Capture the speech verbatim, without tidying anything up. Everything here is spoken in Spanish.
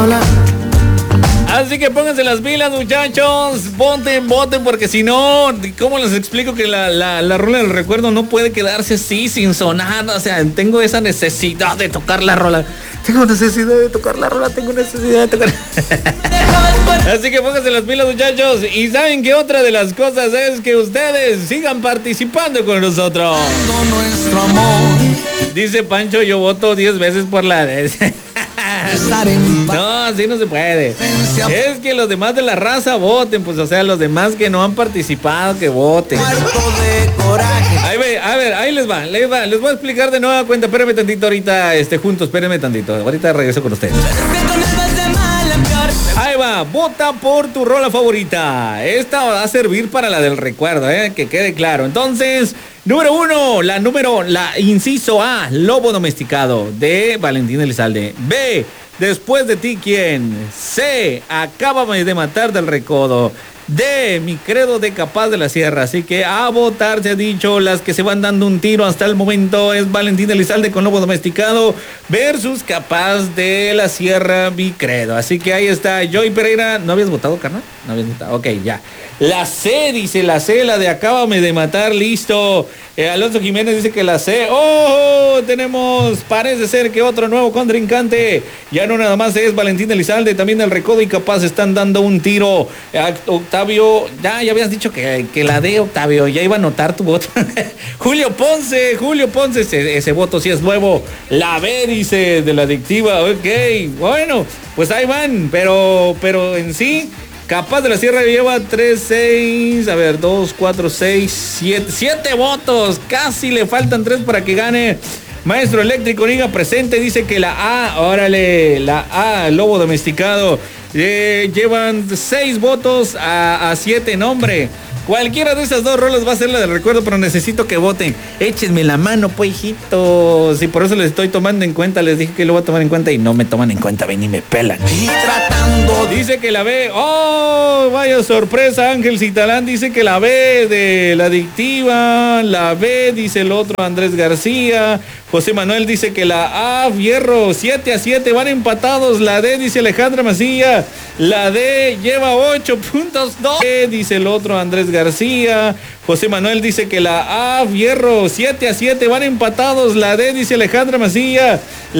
Así que pónganse las pilas, muchachos. Voten, voten, porque si no, ¿cómo les explico que la, la, la rola del recuerdo no puede quedarse así, sin sonar? O sea, tengo esa necesidad de tocar la rola. Tengo necesidad de tocar la rola, tengo necesidad de tocar. Así que pónganse las pilas, muchachos. Y saben que otra de las cosas es que ustedes sigan participando con nosotros. Nuestro amor. Dice Pancho, yo voto diez veces por la... No, así no se puede. Es que los demás de la raza voten, pues, o sea, los demás que no han participado, que voten. Ahí ve, a ver, ahí les va, les va, les voy a explicar de nueva cuenta. Espérenme tantito ahorita, este, juntos, espérenme tantito. Ahorita regreso con ustedes. Ahí va, vota por tu rola favorita. Esta va a servir para la del recuerdo, eh, que quede claro. Entonces, número uno, la número, la inciso A, Lobo Domesticado, de Valentín Elizalde. B, Después de ti, ¿quién? C, Acábame de matar, del Recodo. D, Mi credo, de Capaz de la Sierra. Así que a votar, se ha dicho. Las que se van dando un tiro hasta el momento es Valentín Elizalde con Lobo Domesticado versus Capaz de la Sierra, Mi credo. Así que ahí está. Joey Pereira, ¿no habías votado, carnal? No habías votado, ok, ya. La C, dice la C, la de Acábame de matar, listo. Eh, Alonso Jiménez dice que la C. ¡Oh! Tenemos, parece ser que otro nuevo contrincante. Ya no nada más es Valentín Elizalde, también el Recodo y Capaz están dando un tiro. Eh, Octavio, ya, ya habías dicho que, que la D, Octavio, ya iba a anotar tu voto. Julio Ponce, Julio Ponce, ese, ese voto sí es nuevo. La B, dice, de la adictiva. Ok, bueno, pues ahí van, pero, pero en sí... Capaz de la Sierra lleva tres, seis, a ver, dos, cuatro, seis, siete, siete votos. Casi le faltan tres para que gane. Maestro Eléctrico Niga presente, dice que la A, órale, la A, Lobo Domesticado. Eh, llevan seis votos a, a siete, nombre. Cualquiera de esas dos rolas va a ser la del recuerdo, pero necesito que voten. Échenme la mano, pues, hijitos. Y por eso les estoy tomando en cuenta. Les dije que lo voy a tomar en cuenta y no me toman en cuenta. Ven y me pelan. Y tratando. Dice que la B. ¡Oh! Vaya sorpresa. Ángel Citalán dice que la B de la adictiva. La B, dice el otro, Andrés García. José Manuel dice que la A, Fierro, siete a siete, van empatados. La D, dice Alejandra Macía. La D lleva ocho puntos, dos. Dice el otro, Andrés García. José Manuel dice que la A, Fierro, siete a siete, van empatados. La D, dice Alejandra Macía.